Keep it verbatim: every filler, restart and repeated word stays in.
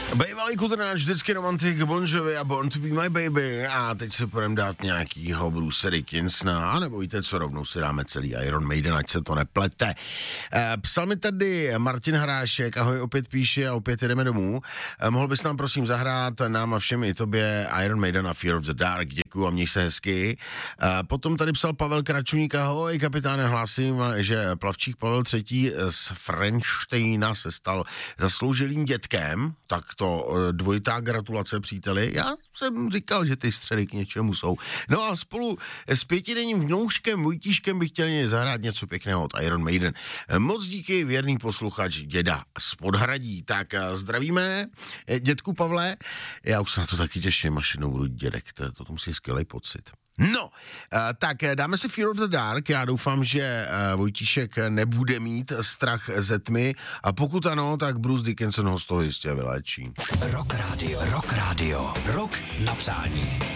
Bývalý kudrnáč, vždycky romantik, Bon Jovi a Born to be my baby. A teď se půjdeme dát nějakýho Bruce Dickinsona, a nebo víte co, rovnou si dáme celý Iron Maiden, ať se to neplete. E, psal mi tady Martin Hrášek, ahoj, opět píše a opět jdeme domů. E, mohl bys nám prosím zahrát nám a všem i tobě Iron Maiden a Fear of the Dark, děkuju a měj se hezky. E, potom tady psal Pavel Kračuník, ahoj, kapitáne, hlásím, že plavčík Pavel třetí z Frenštejna se stal zasloužilým dětkem, tak to dvojitá gratulace, příteli. Já jsem říkal, že ty středy k něčemu jsou. No a spolu s pětidenním vnouškem Vojtíškem bych chtěl zahrát něco pěkného od Iron Maiden. Moc díky, věrný posluchač děda z Podhradí. Tak zdravíme, dědku Pavle. Já už se na to taky těším, až jednou budu dědek, to, to, to musí skvělý pocit. No, uh, tak dáme si Fear of the Dark, já doufám, že uh, Vojtíšek nebude mít strach ze tmy a pokud ano, tak Bruce Dickinson ho z toho jistě vyléčí. Rock Radio, Rock Radio, Rock na přání.